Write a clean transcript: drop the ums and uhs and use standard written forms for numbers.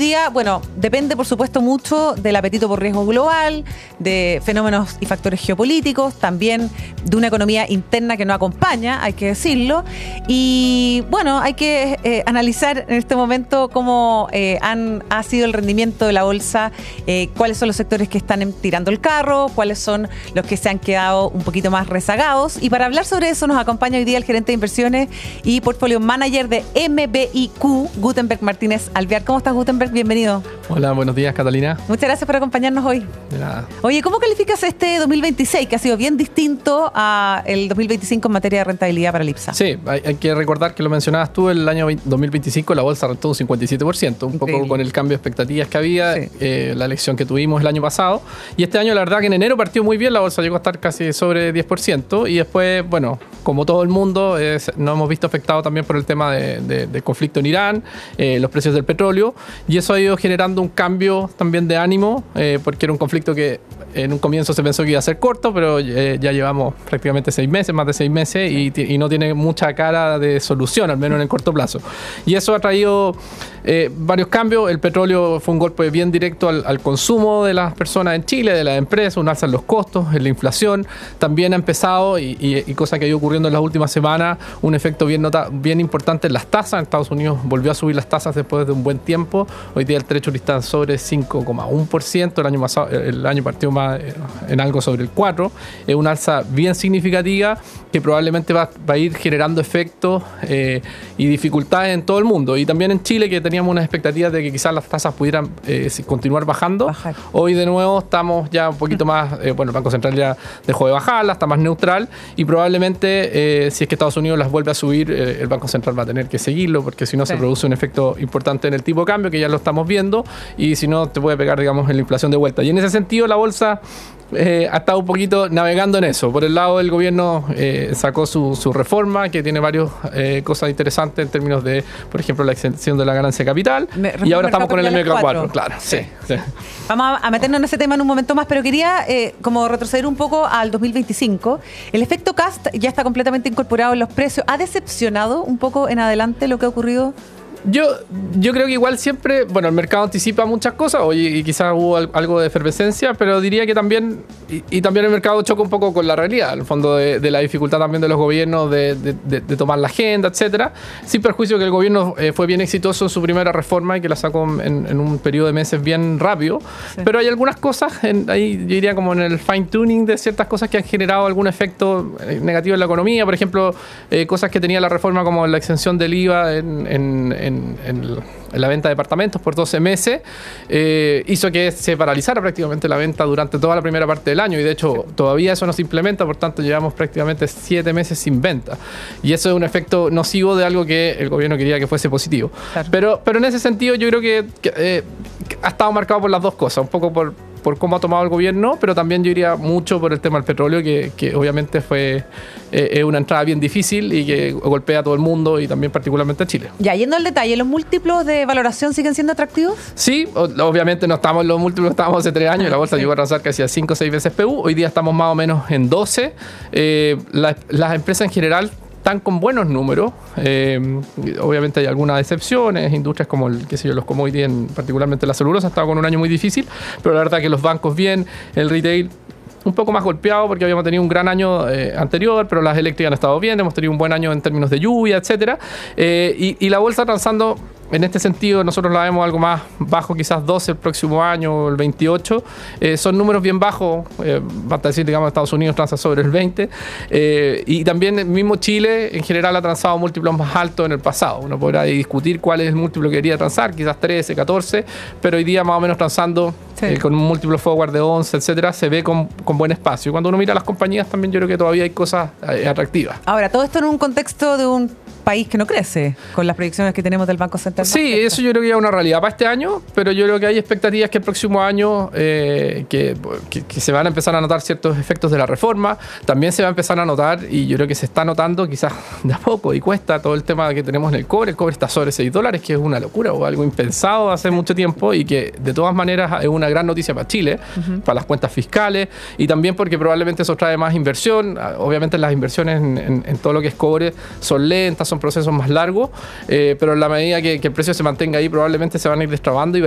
día, bueno, depende por supuesto mucho del apetito por riesgo global, de fenómenos y factores geopolíticos, también de una economía interna que no acompaña, hay que decirlo. Y bueno, hay que analizar en este momento cómo ha sido el rendimiento de la bolsa, cuáles son los sectores que están tirando el carro, cuáles son los que se han quedado un poquito más rezagados. Y para hablar sobre eso nos acompaña hoy día el gerente de inversiones y portfolio manager de MBIQ, Gutenberg Martínez Alvear. ¿Cómo estás, Gutenberg? Bienvenido. Hola, buenos días, Catalina. Muchas gracias por acompañarnos hoy. De nada. Oye, ¿cómo calificas este 2026, que ha sido bien distinto a el 2025 en materia de rentabilidad para Lipsa? Sí, hay que recordar que lo mencionabas tú, el año 2025 la bolsa rentó un 57%, un poco con el cambio de expectativas que había, sí. La elección que tuvimos el año pasado. Y este año, la verdad que en enero partió muy bien, la bolsa llegó a estar casi sobre 10%. Y después, bueno, como todo el mundo, nos hemos visto afectados también por el tema de conflicto en Irán, los precios del petróleo. Y eso ha ido generando un cambio también de ánimo, porque era un conflicto que en un comienzo se pensó que iba a ser corto, pero ya llevamos prácticamente 6 meses, más de 6 meses, y no tiene mucha cara de solución, al menos en el corto plazo. Y eso ha traído varios cambios. El petróleo fue un golpe bien directo al consumo de las personas en Chile, de las empresas, un alza en los costos, en la inflación. También ha empezado, y cosa que ha ido ocurriendo en las últimas semanas, un efecto bien importante en las tasas. En Estados Unidos volvió a subir las tasas después de un buen tiempo. Hoy día el Treasury está sobre 5,1%. El año partió más en algo sobre el 4%. Es una alza bien significativa que probablemente va a ir generando efectos y dificultades en todo el mundo. Y también en Chile, que teníamos unas expectativas de que quizás las tasas pudieran continuar bajando. Hoy de nuevo estamos ya un poquito más, bueno, el Banco Central ya dejó de bajarla, está más neutral, y probablemente si es que Estados Unidos las vuelve a subir, el Banco Central va a tener que seguirlo, porque si no se produce un efecto importante en el tipo de cambio, que ya lo estamos viendo, y si no te puede pegar, digamos, en la inflación de vuelta. Y en ese sentido la bolsa ha estado un poquito navegando en eso. Por el lado del gobierno sacó su reforma, que tiene varias cosas interesantes en términos de, por ejemplo, la exención de la ganancia de capital. Y ahora estamos con el MK4, claro. Sí. Vamos a meternos en ese tema en un momento más, pero quería como retroceder un poco al 2025. El efecto CAST ya está completamente incorporado en los precios. ¿Ha decepcionado un poco en adelante lo que ha ocurrido? Yo creo que igual siempre, bueno, el mercado anticipa muchas cosas, y quizás hubo algo de efervescencia, pero diría que también, y también el mercado choca un poco con la realidad, en el fondo de la dificultad también de los gobiernos de tomar la agenda, etcétera, sin perjuicio que el gobierno fue bien exitoso en su primera reforma y que la sacó en un periodo de meses bien rápido, sí. Pero hay algunas cosas, ahí yo diría como en el fine tuning de ciertas cosas que han generado algún efecto negativo en la economía, por ejemplo, cosas que tenía la reforma como la exención del IVA en la venta de departamentos por 12 meses, hizo que se paralizara prácticamente la venta durante toda la primera parte del año, y de hecho todavía eso no se implementa, por tanto llevamos prácticamente 7 meses sin venta, y eso es un efecto nocivo de algo que el gobierno quería que fuese positivo. Claro. Pero en ese sentido yo creo que ha estado marcado por las dos cosas, un poco por cómo ha tomado el gobierno, pero también yo diría mucho por el tema del petróleo, que obviamente fue una entrada bien difícil y que golpea a todo el mundo, y también particularmente a Chile. Ya, yendo al detalle, ¿los múltiplos de valoración siguen siendo atractivos? Sí, obviamente no estamos en los múltiplos que estábamos hace 3 años, y la bolsa llegó a transar casi a 5 o 6 veces PU, hoy día estamos más o menos en 12. Las empresas en general están con buenos números, obviamente hay algunas excepciones, industrias como los commodities, particularmente la celulosa, ha estado con un año muy difícil, pero la verdad que los bancos bien, el retail un poco más golpeado porque habíamos tenido un gran año anterior, pero las eléctricas han estado bien, hemos tenido un buen año en términos de lluvia, etcétera, y la bolsa transando. En este sentido, nosotros la vemos algo más bajo, quizás 12 el próximo año, el 28. Son números bien bajos, basta decir, digamos, Estados Unidos transa sobre el 20. Y también el mismo Chile, en general, ha transado múltiplos más altos en el pasado. Uno podrá discutir cuál es el múltiplo que quería transar, quizás 13, 14, pero hoy día más o menos transando con un múltiplo forward de 11, etcétera, se ve con buen espacio. Y cuando uno mira las compañías, también yo creo que todavía hay cosas atractivas. Ahora, todo esto en un contexto de un país que no crece, con las proyecciones que tenemos del Banco Central. Sí, eso yo creo que es una realidad para este año, pero yo creo que hay expectativas que el próximo año que se van a empezar a notar ciertos efectos de la reforma, también se va a empezar a notar, y yo creo que se está notando quizás de a poco, y cuesta todo el tema que tenemos en el cobre está sobre $6, que es una locura o algo impensado hace mucho tiempo, y que de todas maneras es una gran noticia para Chile, para las cuentas fiscales, y también porque probablemente eso trae más inversión. Obviamente las inversiones en todo lo que es cobre son lentas, son procesos más largos, pero en la medida que el precio se mantenga ahí, probablemente se van a ir destrabando y